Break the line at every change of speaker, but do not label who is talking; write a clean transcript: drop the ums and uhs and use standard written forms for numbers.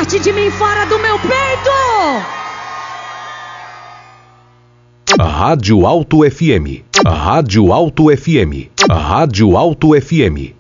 parte de mim fora do meu peito!
Rádio Alto FM. Rádio Alto FM. Rádio Alto FM.